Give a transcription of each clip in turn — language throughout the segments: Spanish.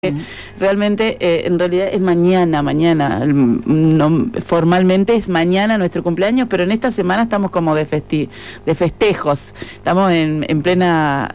Realmente, en realidad es mañana, formalmente es mañana nuestro cumpleaños, pero en esta semana estamos como de festejos, estamos en plena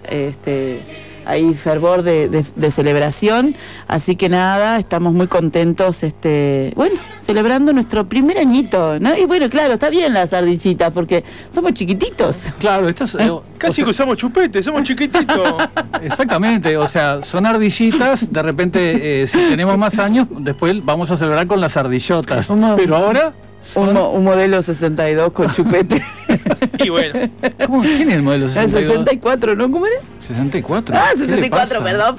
ahí fervor de celebración, así que nada, estamos muy contentos, celebrando nuestro primer añito, ¿no? Y bueno, claro, está bien las ardillitas, porque somos chiquititos. Claro, estos, casi que usamos chupete, somos chiquititos. Exactamente, o sea, son ardillitas, de repente, si tenemos más años, después vamos a celebrar con las ardillotas. Pero ahora... Un modelo 62 con chupete. Y bueno. ¿Quién es el modelo 62? El 64, ¿no? ¿Cómo era? 64. Ah, 64, perdón,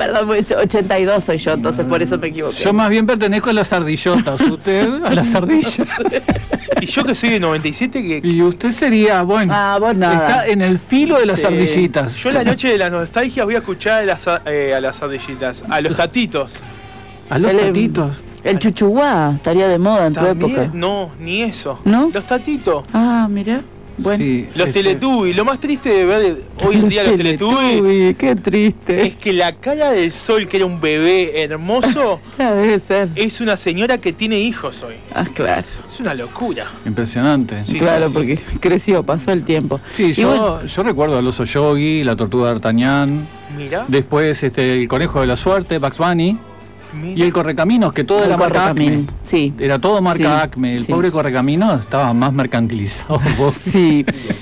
82 soy yo, entonces por eso me equivoqué. Yo más bien pertenezco a las ardillotas, usted a las ardillas. Y yo que soy de 97 que... Y usted sería, bueno, vos nada. Está en el filo de las ardillitas. Yo la noche de la nostalgia voy a escuchar a las ardillitas, a los tatitos. ¿A los tatitos? El chuchuá estaría de moda en tu época. No, ni eso. ¿No? Los tatitos. Ah, mirá. Bueno. Sí, los Teletubbies. Lo más triste de ver hoy en día los Teletubbies. Qué triste. Es que la cara del Sol, que era un bebé hermoso, ya debe ser. Es una señora que tiene hijos hoy. Ah, claro. Es una locura. Impresionante. Sí, claro, sí. Porque creció, pasó el tiempo. Sí, yo recuerdo al oso Yogi, la tortuga de D'Artagnan. Mira. Después el conejo de la suerte, Bugs Bunny. Mira. Y el Correcaminos, que todo era marca Acme. Sí. Era todo marca Acme. El pobre Correcaminos estaba más mercantilizado. Sí.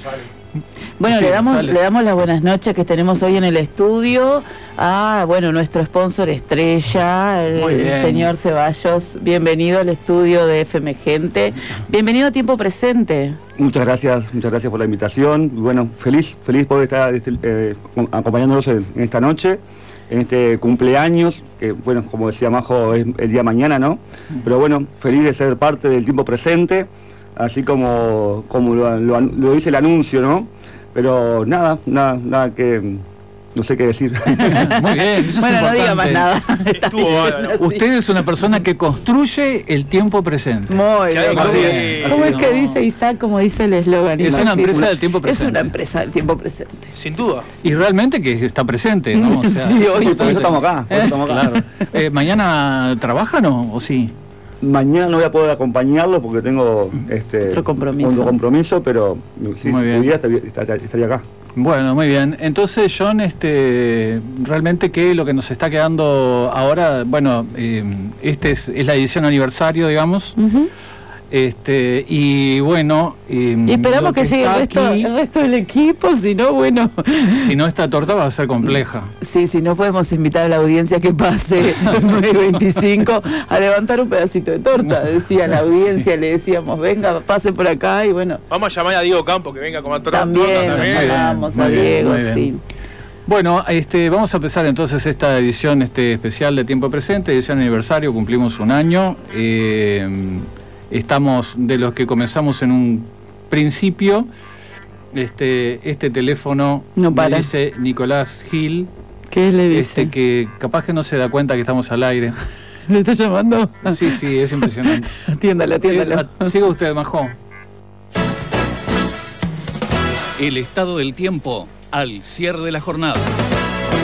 Bueno, le damos las buenas noches que tenemos hoy en el estudio a, nuestro sponsor estrella, el señor Ceballos. Bienvenido al estudio de FM Gente. Bienvenido a Tiempo Presente. Muchas gracias por la invitación. Bueno, feliz poder estar acompañándolos en esta noche, en este cumpleaños, que bueno, como decía Majo, es el día de mañana, ¿no? Pero bueno, feliz de ser parte del Tiempo Presente, así como lo dice el anuncio, ¿no? Pero nada que... no sé qué decir. Muy bien, eso bueno, es no diga más nada. Usted es una persona que construye el tiempo presente. Muy bien. ¿Cómo es que dice Isaac? Como dice el eslogan. Es una empresa del tiempo presente. Es una empresa del tiempo presente. Sin duda. Y realmente que está presente, ¿no? O sea, sí, hoy por eso estamos acá. Claro. ¿Mañana trabajan o sí? Mañana no voy a poder acompañarlo porque tengo otro compromiso, pero si pudiera estaría acá. Bueno, muy bien. Entonces, John, realmente que lo que nos está quedando ahora, es la edición aniversario, digamos. Y bueno... y esperamos que llegue el resto del equipo, si no, Si no, esta torta va a ser compleja. Sí, si no podemos invitar a la audiencia que pase el 9:25 a levantar un pedacito de torta. Decía la audiencia, le decíamos, venga, pase por acá y bueno... Vamos a llamar a Diego Campo que venga a comer torta. También llamamos a Diego, sí. Bueno, vamos a empezar entonces esta edición especial de Tiempo Presente, edición aniversario, cumplimos un año. Estamos de los que comenzamos en un principio. Este teléfono me dice Nicolás Gil. ¿Qué le dice? Que capaz que no se da cuenta que estamos al aire. ¿Le está llamando? Sí, es impresionante. Atiéndalo. Siga usted, Majo. El estado del tiempo al cierre de la jornada.